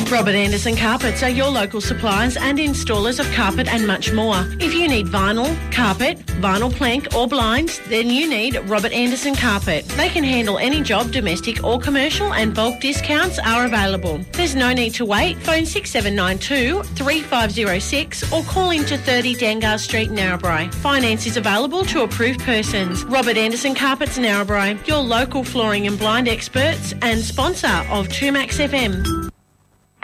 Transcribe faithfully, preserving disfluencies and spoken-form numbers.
Robert Anderson Carpets are your local suppliers and installers of carpet and much more. If you need vinyl, carpet, vinyl plank or blinds, then you need Robert Anderson Carpet. They can handle any job, domestic or commercial, and bulk discounts are available. There's no need to wait. Phone six seven nine two, three five zero six or call into thirty Dangar Street, Narrabri. Finance is available to approved persons. Robert Anderson Carpets, Narrabri, your local flooring and blind experts and sponsor of two Max F M.